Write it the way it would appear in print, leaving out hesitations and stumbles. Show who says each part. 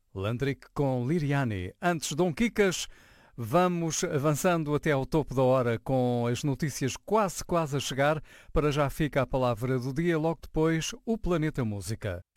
Speaker 1: Landrick com Liriani. Antes, Dom Quicas, vamos avançando até ao topo da hora com as notícias quase a chegar. Para já fica a palavra do dia, logo depois o Planeta Música.